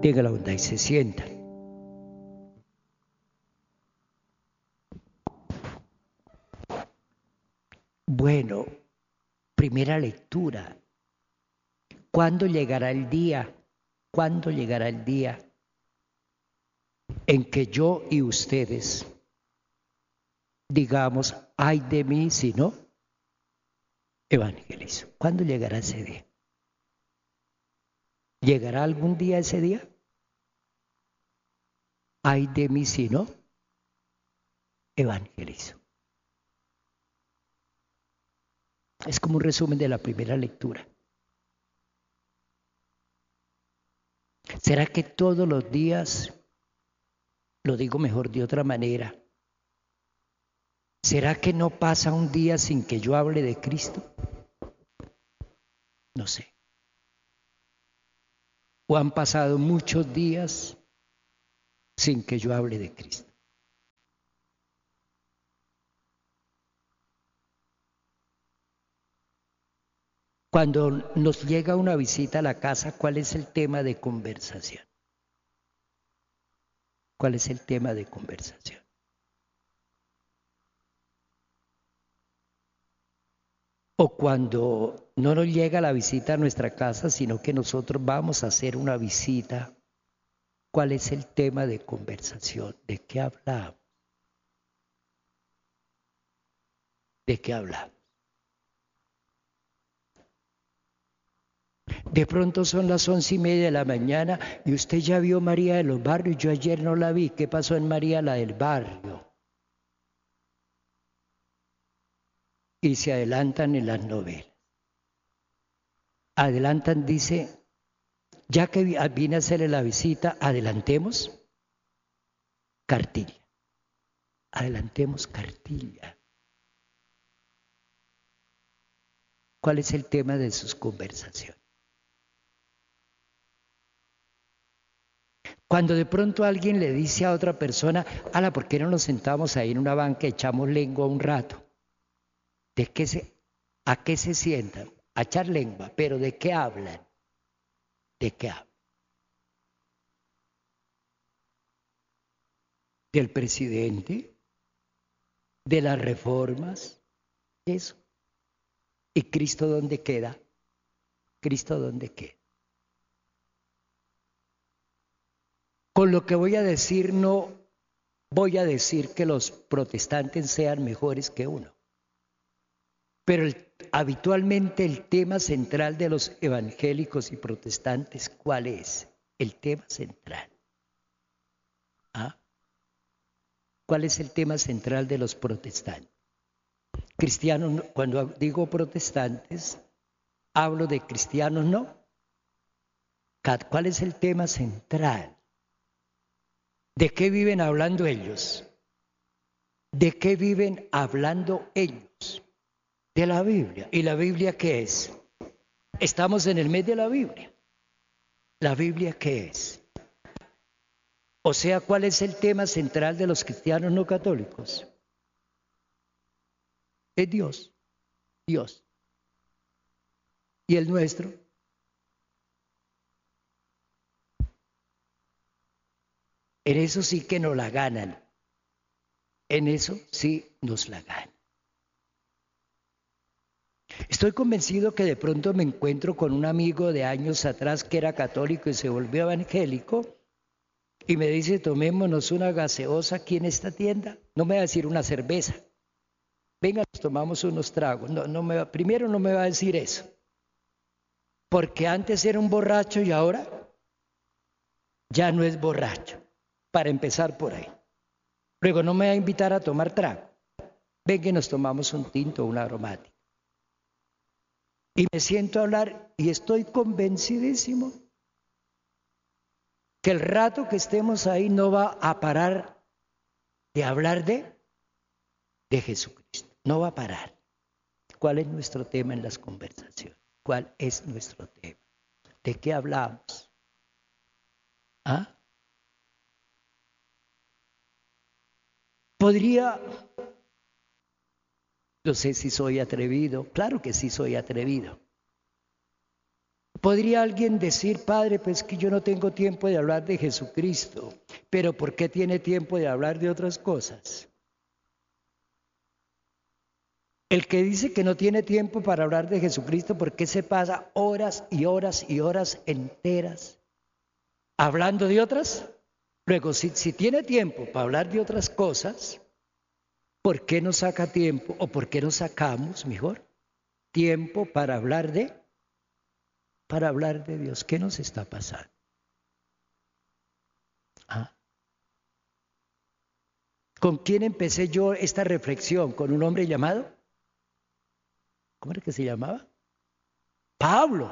Tenga la bondad y se sientan. Bueno, primera lectura. ¿Cuándo llegará el día? ¿Cuándo llegará el día en que yo y ustedes digamos, ay de mí si no evangelizo? ¿Cuándo llegará ese día? ¿Llegará algún día ese día? Ay de mí si no evangelizo. Es como un resumen de la primera lectura. ¿Será que todos los días, lo digo mejor de otra manera, será que no pasa un día sin que yo hable de Cristo? No sé. ¿O han pasado muchos días sin que yo hable de Cristo? Cuando nos llega una visita a la casa, ¿cuál es el tema de conversación? ¿Cuál es el tema de conversación? O cuando no nos llega la visita a nuestra casa, sino que nosotros vamos a hacer una visita, ¿cuál es el tema de conversación? ¿De qué hablamos? ¿De qué hablamos? De pronto son las 11:30 de la mañana y usted ya vio María de los Barrios. Yo ayer no la vi. ¿Qué pasó en María la del Barrio? Y se adelantan en las novelas. Adelantan, dice, ya que vine a hacerle la visita, adelantemos cartilla. Adelantemos cartilla. ¿Cuál es el tema de sus conversaciones? Cuando de pronto alguien le dice a otra persona, ala, ¿por qué no nos sentamos ahí en una banca y echamos lengua un rato? ¿A qué se sientan? A echar lengua, pero ¿de qué hablan? ¿De qué hablan? ¿Del presidente? ¿De las reformas? Eso. ¿Y Cristo dónde queda? ¿Cristo dónde queda? Con lo que voy a decir, no voy a decir que los protestantes sean mejores que uno. Pero habitualmente el tema central de los evangélicos y protestantes, ¿cuál es? El tema central. ¿Ah? ¿Cuál es el tema central de los protestantes? Cristianos, cuando digo protestantes, hablo de cristianos, no. ¿Cuál es el tema central? ¿De qué viven hablando ellos? ¿De qué viven hablando ellos? De la Biblia. ¿Y la Biblia qué es? Estamos en el mes de la Biblia. ¿La Biblia qué es? O sea, ¿cuál es el tema central de los cristianos no católicos? Es Dios. Dios. ¿Y el nuestro? En eso sí que nos la ganan. En eso sí nos la ganan. Estoy convencido que de pronto me encuentro con un amigo de años atrás que era católico y se volvió evangélico y me dice, tomémonos una gaseosa aquí en esta tienda. No me va a decir una cerveza. Venga, nos tomamos unos tragos. Primero no me va a decir eso. Porque antes era un borracho y ahora ya no es borracho. Para empezar por ahí. Luego no me va a invitar a tomar trago. Venga, nos tomamos un tinto, una aromática. Y me siento a hablar y estoy convencidísimo que el rato que estemos ahí no va a parar de hablar de Jesucristo. No va a parar. ¿Cuál es nuestro tema en las conversaciones? ¿Cuál es nuestro tema? ¿De qué hablamos? ¿Ah? Podría, no sé si soy atrevido, claro que sí soy atrevido. Podría alguien decir, Padre, pues que yo no tengo tiempo de hablar de Jesucristo, pero ¿por qué tiene tiempo de hablar de otras cosas? El que dice que no tiene tiempo para hablar de Jesucristo, ¿por qué se pasa horas y horas y horas enteras hablando de otras? Luego, si tiene tiempo para hablar de otras cosas, ¿por qué no saca tiempo o por qué no sacamos, mejor, tiempo para hablar de Dios? ¿Qué nos está pasando? ¿Ah? ¿Con quién empecé yo esta reflexión? ¿Con un hombre llamado? ¿Cómo era que se llamaba? Pablo.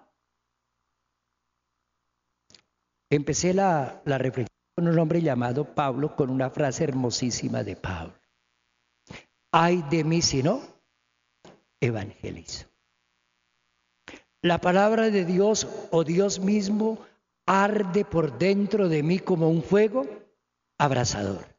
Empecé la reflexión con un hombre llamado Pablo con una frase hermosísima de Pablo. Ay de mí si no evangelizo. La palabra de Dios o Dios mismo arde por dentro de mí como un fuego abrasador.